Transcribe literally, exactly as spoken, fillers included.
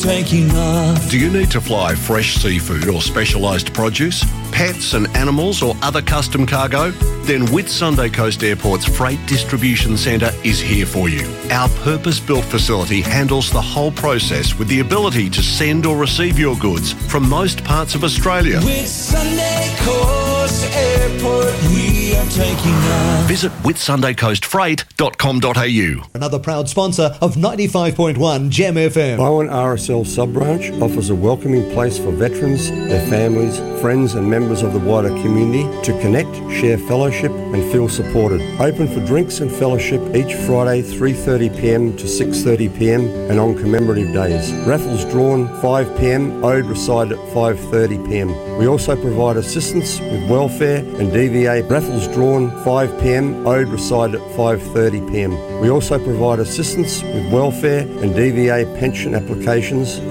taking off. Do you need to fly fresh seafood or specialised produce, pets and animals or other custom cargo? Then Whitsunday Coast Airport's Freight Distribution Centre is here for you. Our purpose-built facility handles the whole process with the ability to send or receive your goods from most parts of Australia. Whitsunday Coast Airport, we are taking off. Visit whitsunday coast freight dot com dot a u. Another proud sponsor of ninety-five point one Gem F M. Bowen R S L Sub-Branch offers a welcoming place for veterans, their families, friends and members of the wider community to connect, share fellowship and feel supported. Open for drinks and fellowship each Friday three thirty p m to six thirty p m and on commemorative days. Raffles drawn five p m, ode recited at five thirty p m. We also provide assistance with welfare and D V A. Raffles drawn five p m, ode recited at five thirty p m. We also provide assistance with welfare and D V A pension applications.